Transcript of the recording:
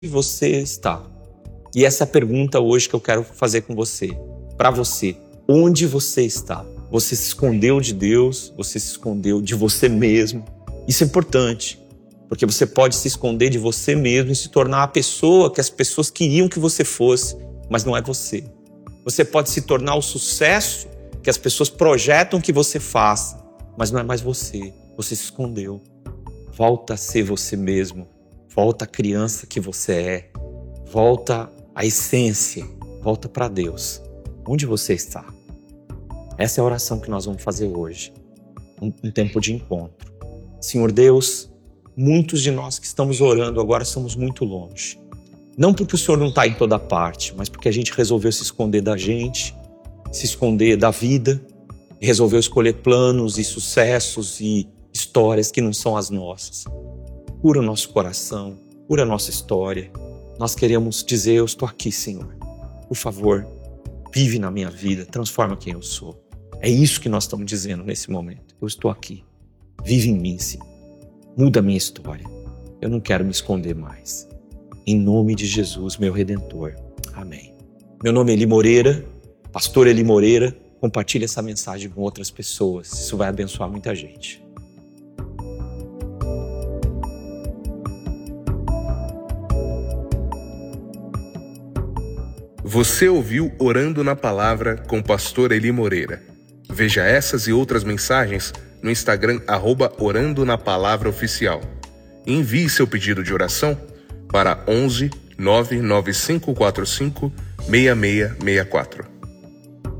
você está? E essa é a pergunta hoje que eu quero fazer com você, para você. Onde você está? Você se escondeu de Deus? Você se escondeu de você mesmo? Isso é importante, porque você pode se esconder de você mesmo e se tornar a pessoa que as pessoas queriam que você fosse, mas não é você. Você pode se tornar o sucesso que as pessoas projetam que você faça, mas não é mais você. Você se escondeu. Volta a ser você mesmo. Volta à criança que você é. Volta à essência. Volta para Deus. Onde você está? Essa é a oração que nós vamos fazer hoje. Um tempo de encontro. Senhor Deus, muitos de nós que estamos orando agora somos muito longe. Não porque o Senhor não está em toda parte, mas porque a gente resolveu se esconder da gente, se esconder da vida, e resolveu escolher planos e sucessos e histórias que não são as nossas. Cura o nosso coração, cura a nossa história. Nós queremos dizer, eu estou aqui, Senhor. Por favor, vive na minha vida, transforma quem eu sou. É isso que nós estamos dizendo nesse momento. Eu estou aqui. Vive em mim, Senhor. Muda a minha história. Eu não quero me esconder mais. Em nome de Jesus, meu Redentor. Amém. Meu nome é Eli Moreira, pastor Eli Moreira. Compartilhe essa mensagem com outras pessoas. Isso vai abençoar muita gente. Você ouviu Orando na Palavra com o pastor Eli Moreira. Veja essas e outras mensagens no Instagram @Orando na Palavra Oficial. Envie seu pedido de oração para 11 99545 6664.